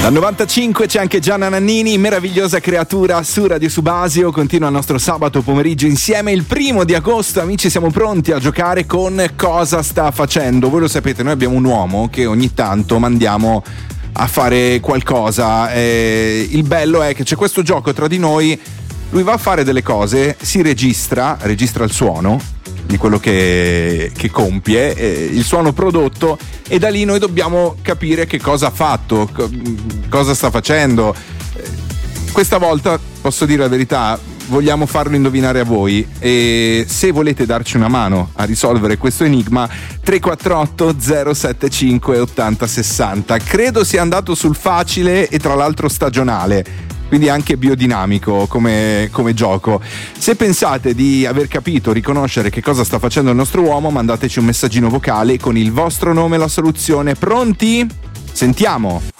Dal 95 c'è anche Gianna Nannini, meravigliosa creatura su Radio Subasio. Continua il nostro sabato pomeriggio insieme, il 1 agosto, amici, siamo pronti a giocare con Cosa sta facendo. Voi lo sapete, noi abbiamo un uomo che ogni tanto mandiamo a fare qualcosa. Il bello è che c'è questo gioco tra di noi, lui va a fare delle cose, si registra il suono di quello che compie, il suono prodotto, e da lì noi dobbiamo capire che cosa ha fatto, cosa sta facendo. Questa volta, posso dire la verità, vogliamo farlo indovinare a voi, e se volete darci una mano a risolvere questo enigma, 348 075 80 60. Credo sia andato sul facile e tra l'altro stagionale, quindi anche biodinamico come gioco. Se pensate di aver capito, riconoscere che cosa sta facendo il nostro uomo, mandateci un messaggino vocale con il vostro nome e la soluzione. Pronti? Sentiamo!